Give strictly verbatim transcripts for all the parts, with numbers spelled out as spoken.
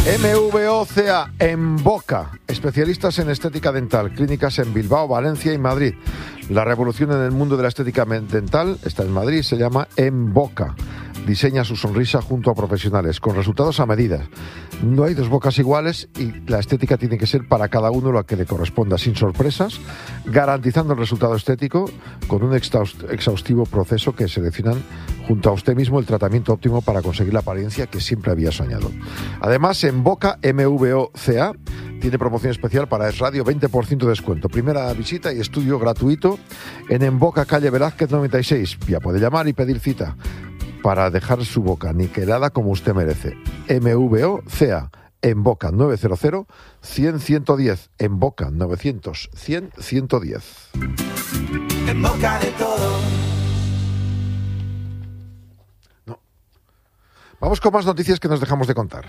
M V O C A, Emboca, especialistas en estética dental, clínicas en Bilbao, Valencia y Madrid. La revolución en el mundo de la estética dental está en Madrid, se llama Emboca. Diseña su sonrisa junto a profesionales, con resultados a medida. No hay dos bocas iguales y la estética tiene que ser para cada uno lo que le corresponda, sin sorpresas, garantizando el resultado estético con un exhaustivo proceso que seleccionan junto a usted mismo el tratamiento óptimo para conseguir la apariencia que siempre había soñado. Además, Emboca, M V O C A, tiene promoción especial para Es Radio, veinte por ciento de descuento. Primera visita y estudio gratuito en Emboca, calle Velázquez noventa y seis. Ya puede llamar y pedir cita para dejar su boca niquelada como usted merece. M V O C A, Emboca nueve cero cero, cien, ciento diez. Emboca novecientos, cien, ciento diez. En boca de todo. No. Vamos con más noticias que nos dejamos de contar.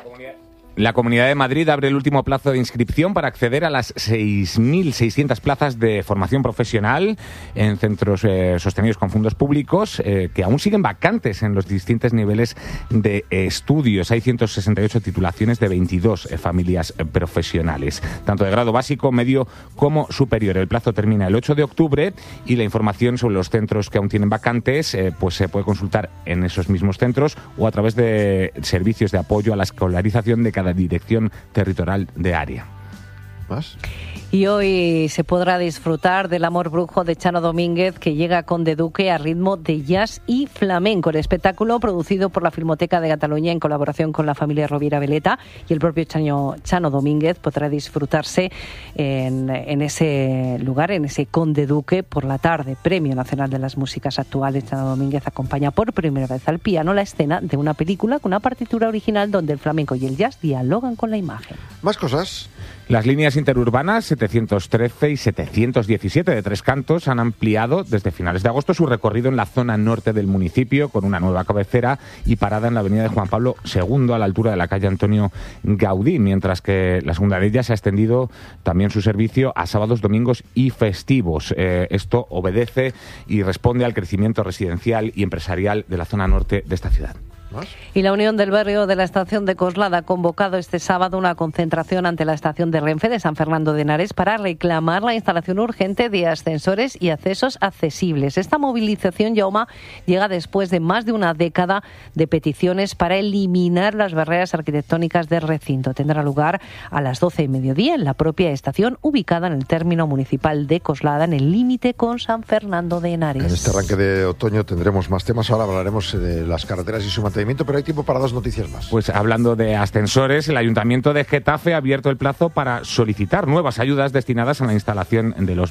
La Comunidad de Madrid abre el último plazo de inscripción para acceder a las seis mil seiscientas plazas de formación profesional en centros eh, sostenidos con fondos públicos eh, que aún siguen vacantes en los distintos niveles de eh, estudios. Hay ciento sesenta y ocho titulaciones de veintidós eh, familias eh, profesionales, tanto de grado básico, medio como superior. El plazo termina el ocho de octubre y la información sobre los centros que aún tienen vacantes eh, pues se puede consultar en esos mismos centros o a través de servicios de apoyo a la escolarización de cada la Dirección Territorial de Área. ¿Más? Y hoy se podrá disfrutar del Amor Brujo de Chano Domínguez, que llega con De Duque a ritmo de jazz y flamenco. El espectáculo, producido por la Filmoteca de Cataluña en colaboración con la familia Rovira Veleta y el propio Chano, Chano Domínguez, podrá disfrutarse en, en ese lugar, en ese con De Duque, por la tarde. Premio Nacional de las Músicas Actuales. Chano Domínguez acompaña por primera vez al piano la escena de una película con una partitura original donde el flamenco y el jazz dialogan con la imagen. Más cosas. Las líneas interurbanas setecientos trece y setecientos diecisiete de Tres Cantos han ampliado desde finales de agosto su recorrido en la zona norte del municipio con una nueva cabecera y parada en la avenida de Juan Pablo segundo a la altura de la calle Antonio Gaudí, mientras que la segunda de ellas ha extendido también su servicio a sábados, domingos y festivos. Eh, esto obedece y responde al crecimiento residencial y empresarial de la zona norte de esta ciudad. Y la Unión del Barrio de la Estación de Coslada ha convocado este sábado una concentración ante la estación de Renfe de San Fernando de Henares para reclamar la instalación urgente de ascensores y accesos accesibles. Esta movilización, Jaume, llega después de más de una década de peticiones para eliminar las barreras arquitectónicas del recinto. Tendrá lugar a las doce y mediodía en la propia estación, ubicada en el término municipal de Coslada, en el límite con San Fernando de Henares. En este arranque de otoño tendremos más temas. Ahora hablaremos de las carreteras y su mantenimiento, pero hay tiempo para dos noticias más. Pues hablando de ascensores, el Ayuntamiento de Getafe ha abierto el plazo para solicitar nuevas ayudas destinadas a la instalación de los